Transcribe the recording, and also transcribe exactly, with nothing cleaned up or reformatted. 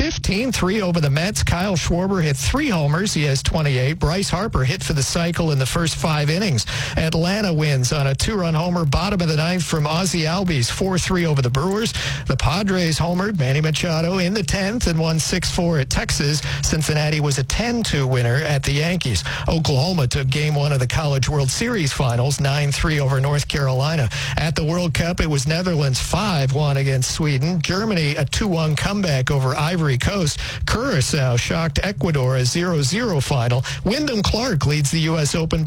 fifteen, three over the Mets. Kyle Schwarber hit three homers. He has twenty-eight. Bryce Harper hit for the cycle in the first five innings. Atlanta wins on a two-run homer, bottom of the ninth from Ozzie Albies, four three over the Brewers. The Padres homered Manny Machado in the tenth and won six four at Texas. Cincinnati was a ten two winner at the Yankees. Oklahoma took game one of the College World Series finals, nine three over North Carolina. At the World Cup, it was Netherlands five one against Sweden. Germany, a two one comeback over Ivory Coast. Curacao shocked Ecuador, a zero zero final. Wyndham Clark leads the U S Open